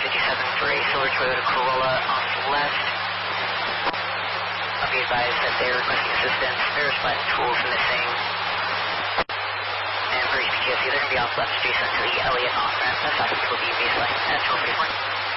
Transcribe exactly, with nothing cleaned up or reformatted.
fifty-seven for a silver Toyota Corolla on left. I'll be advised that they're requesting assistance. There's flat tools missing. And for H P T S C, they're going to be off left adjacent to the Elliott off-ramp. That's off to the baseline at twelve forty-four.